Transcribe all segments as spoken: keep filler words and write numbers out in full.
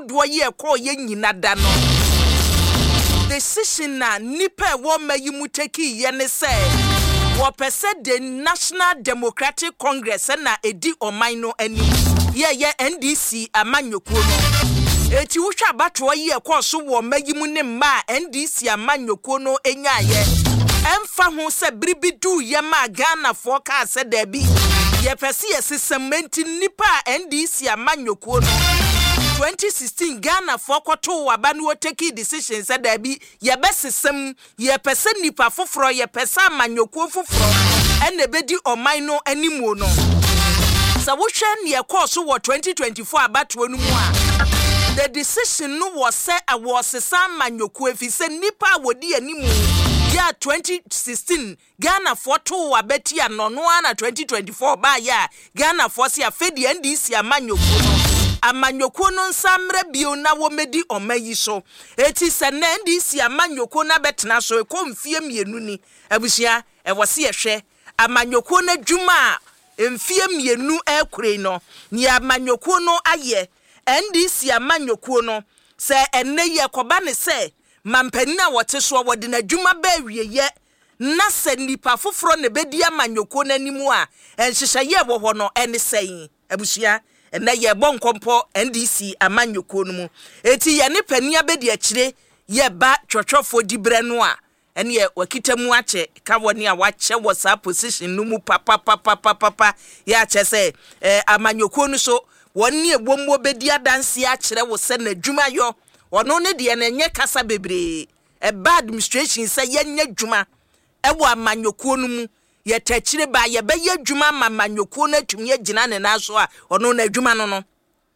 dodo ye ko ye nyina da no decision na nipa wo mayi muteki ye ne say wo pese the National Democratic Congress na edi oman no ani ye ye N D C amanyokuo no eti wutwa bato ye ko so wo mayi mu ne ma N D C amanyokuo no enya ye emfa ho se bribidu ye ma Ghana for ka se da bi ye pese ye sesementi nipa N D C amanyokuo no twenty sixteen Ghana for kwato waba no take decisions said there be ye besesem ye pese nipa foforo ye pese amanyokuo foforo ene bedi oman no animu no sa wo hwe ne course wo twenty twenty-four abato no mu a the decision no was say I was some amanyokuo fi se nipa wodi animu ya twenty sixteen Ghana for to wabeti anono na twenty twenty-four ba ya Ghana for se afedi N D C amanyokuo no amanyoko no nsamre bio na wo medi omayi so eti se na N D C amanyoko na betena so ekomfie mienu ni abusia e wose ye hwe amanyoko na dwuma emfie mienu ekure no ni amanyoko no aye N D C amanyoko no se enne ye koba ne se mampani na wote so wode na dwuma ba wie ye na se nipa foforo ne bedi amanyoko na nimu a enhyehyɛ ye wo ho no ene sɛn abusia na ye bon kompo N D C amanyoko no mu eti ye ne pania be de akire ye ba twotwofo dibre no a ene ye wakita mu ache ka woni a wache wo sa position no mu papa papa papa ya che se eh, amanyoko no so woni ebommo be di adanse akire wo se na dwuma yo ono ne de na nye kasa bebre e bad administration se ye nya dwuma e wo amanyoko no mu ye tachire ba ye be ye dwuma mamanyoko na twum ye gina ne na so a ono na dwuma no no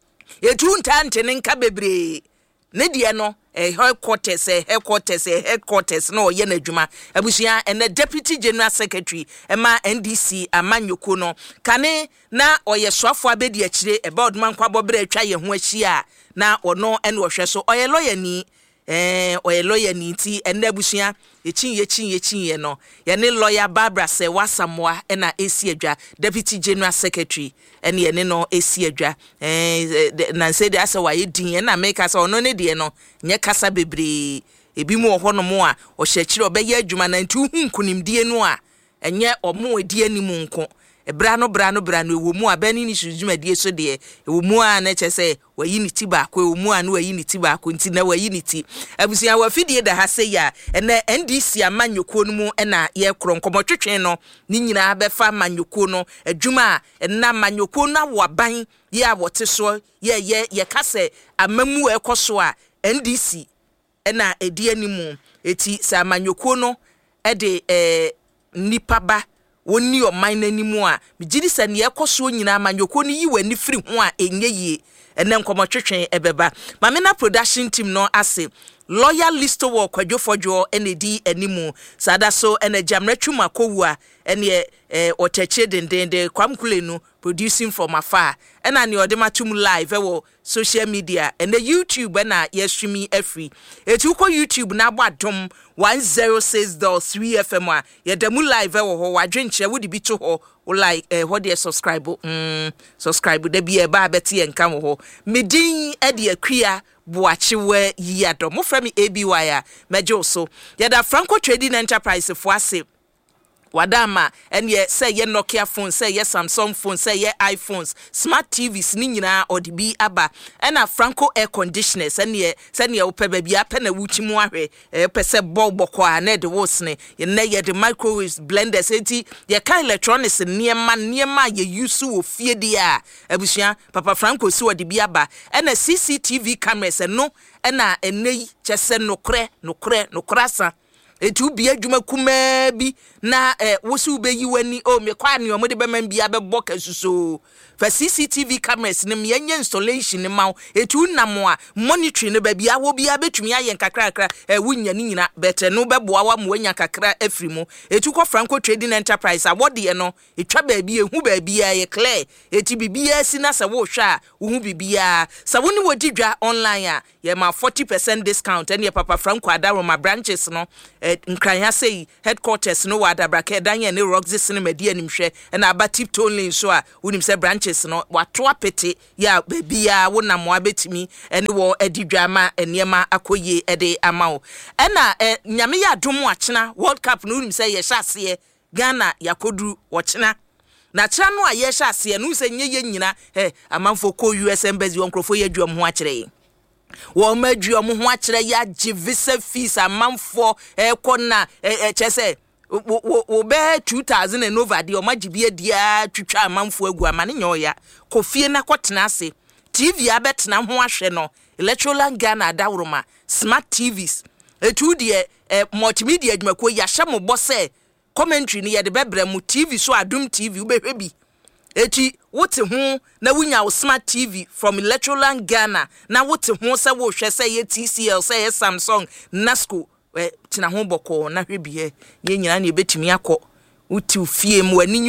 etu ntante ne nka bebre ne de no eh headquarters eh headquarters eh headquarters no ye na dwuma abusia and the deputy general secretary ema N D C amanyoko no kane na oye soafo abedi akire e ba odman kwabo bre atwa ye ho ahia na ono ene ohwe so oye lawyer ni eh oye lawyer ni ti ene abusia echin ye chin ye chin ye no ye ne lawyer Barbara se wasamoa ena esi adwa deputy general secretary ene ye ne no esi adwa eh na say dey asa wa ye din na make asa ono ne de no nye kasa bebre ebi mu oho no mo a o hyekire obeye adwuma na nti hu nkunimdie no a enye omo edi animu nko ebra no bra no bra no ewo mu abani ni hudwumadie so de ewo mu a na kyese wayi ni ti ba ko ewo mu a no wayi ni ti ba ko nti na wayi ni ti abusia wa fidie da ha se ya ene N D C amanyoko no mu na ye kro nkomotwetwe no ni nyina befa amanyoko no adwuma na amanyoko na waban ye abote so ye ye ye kase amamu ekoso a N D C na edi animu eti sa amanyoko no e de eh nipa ba woni o man nanimu a migidi se ne ekoso nyina amanyoko ni yiwani firi ho a enye yie ene nkomotwetwe ebeba mamena production team no ase lawyer listo wo kwadwofodwo ene di animu sada so ene jamretwu makowu a ene eh oteche dendende kwamkulenu producing from afar ena ne odematum live wo social media ene YouTube na ye streaming every etu ko YouTube na gbadom one oh six point three F M a ye demu live wo ho wadwenche wo di bi to ho like eh what dey subscribe mm subscribe de bi e ba beti ye nka wo ho medin e de akua boachewe yado mo fra mi A B Y a mejo so ye da Franco Trading Enterprise fo ase wadama enye say ye Nokia phone say ye Samsung phone say ye iPhones smart T Vs ni nyina odibi aba ena Franco air conditioners enye say ne wo peba bia pe na wuchi mu ahwe e pese bogboko a na de wosne ye na ye de microwaves blenders enti ye kan electronics niema niema ye use wo fie dia abusia papa Franco si odibi aba ena C C T V cameras no ena enei chese nokre nokre nokrasa etu bi adwuma kuma bi na eh wosu be yiwani o me kwa ne o de be man bia be boka suso fa C C T V cameras ne me nya installation ne ma etu namo a monitoring ne ba bia wo bia betumi ayen kakra kakra eh wunya ni nyina bete no be boa wa mo nya kakra afrimu etu ko Franco Trading Enterprise awode no etwa ba bia ehu ba bia ye clear eti bibia si na se wo hwa hu bibia sa woni wodi dwa online a ye ma forty percent discount ene papa Franco Adaro ma branches no nkranya sei headquarters no wa Adabraka dan ye ne Roxy Cinema di animhwe na aba tiptoe lane so a wonim se branches no wato apete ya bia wo na mo abetimi ene wo adidwama enema akoye ede amawo ena nyame ya dom achena World Cup no wonim se ye hyase Ghana yakodu wochena na kira no a ye hyase no se nye ye nyina eh amanfo ko U S embassy wonkrofo ye dwam ho akire wo ma dwam ho akire ya gi visa fees amanfo eh kona eh chese wo be two thousand and over de o ma gibie dia twitwa amanfo agu amane nyoya kofie na kotena ase T V abetena ho ahwe no Electoral Ghana dawroma smart T Vs etu de multimedia adwumako ya hye mo bose commentary ni ye de bebre mu T V so adum T V ubehwe bi eti wote ho na wunya wo smart T V from Electoral Ghana na wote ho se wo hwe se ye T C L se ye Samsung Nasco eh tina ho boko na hwe bi ye ye nyina na ebetimi akọ uti fie mu ani